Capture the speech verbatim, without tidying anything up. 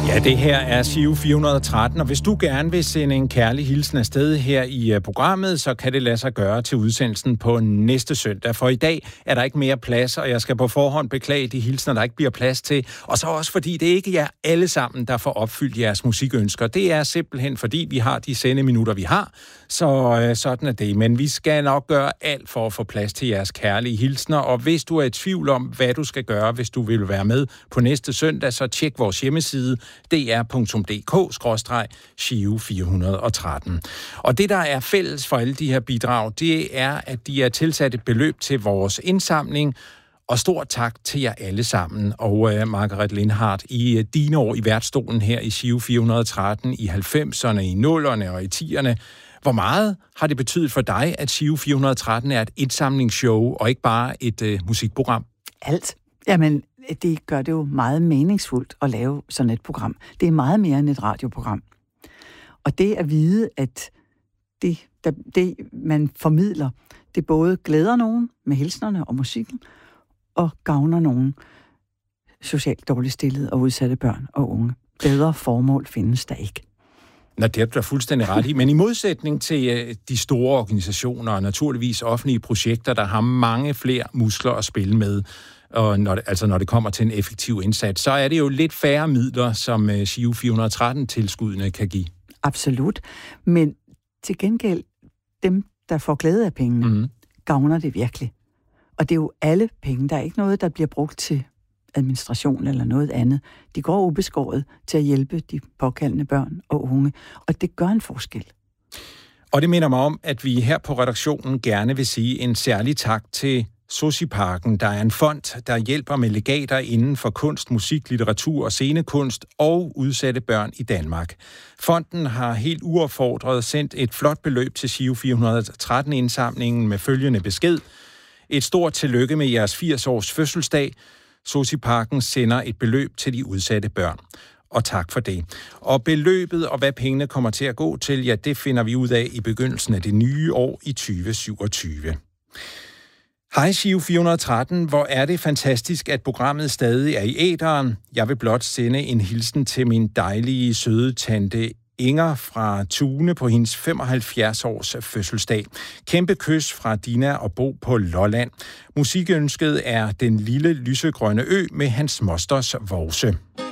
Ja, det her er Giro fire hundrede og tretten, og hvis du gerne vil sende en kærlig hilsen afsted her i uh, programmet, så kan det lade sig gøre til udsendelsen på næste søndag. For i dag er der ikke mere plads, og jeg skal på forhånd beklage de hilsner, der ikke bliver plads til. Og så også fordi det ikke er jer alle sammen, der får opfyldt jeres musikønsker. Det er simpelthen fordi, vi har de sendeminutter, vi har, så uh, sådan er det. Men vi skal nok gøre alt for at få plads til jeres kærlige hilsner, og hvis du er i tvivl om, hvad du skal gøre, hvis du vil være med på næste søndag, så tjek vores hjemmeside d r punktum d k skråstreg Giro fire hundrede og tretten. Og det, der er fælles for alle de her bidrag, det er, at de er tilsat et beløb til vores indsamling, og stort tak til jer alle sammen. Og uh, Margaret Lindhardt, i uh, dine år i værtsstolen her i Giro fire hundrede og tretten, i halvfemserne, i nullerne og i tierne, hvor meget har det betydet for dig, at Giro fire hundrede og tretten er et indsamlingsshow, og ikke bare et uh, musikprogram? Alt. Jamen, det gør det jo meget meningsfuldt at lave sådan et program. Det er meget mere end et radioprogram. Og det at vide, at det, der, det man formidler, det både glæder nogen med hilsnerne og musikken, og gavner nogen socialt dårligt stillede og udsatte børn og unge. Bedre formål findes der ikke. Nå, det er du da fuldstændig ret i. Men i modsætning til de store organisationer og naturligvis offentlige projekter, der har mange flere muskler at spille med, og når det, altså når det kommer til en effektiv indsats, så er det jo lidt færre midler, som Giro fire hundrede og tretten-tilskuddene kan give. Absolut. Men til gengæld, dem, der får glæde af pengene, mm. gavner det virkelig. Og det er jo alle penge. Der er ikke noget, der bliver brugt til administration eller noget andet. De går ubeskåret til at hjælpe de påkaldende børn og unge, og det gør en forskel. Og det minder mig om, at vi her på redaktionen gerne vil sige en særlig tak til Sociparken, der er en fond, der hjælper med legater inden for kunst, musik, litteratur og scenekunst og udsatte børn i Danmark. Fonden har helt uopfordret sendt et flot beløb til Giro fire hundrede og tretten-indsamlingen med følgende besked. Et stort tillykke med jeres firs års fødselsdag. Sociparken sender et beløb til de udsatte børn. Og tak for det. Og beløbet og hvad pengene kommer til at gå til, ja, det finder vi ud af i begyndelsen af det nye år i tyve syvogtyve. Hej Giro fire hundrede og tretten, hvor er det fantastisk, at programmet stadig er i æteren. Jeg vil blot sende en hilsen til min dejlige, søde tante Inger fra Tune på hendes femoghalvfjerds års fødselsdag. Kæmpe kys fra Dina og Bo på Lolland. Musikønsket er Den lille lysegrønne ø med Hans Mosters Vovse.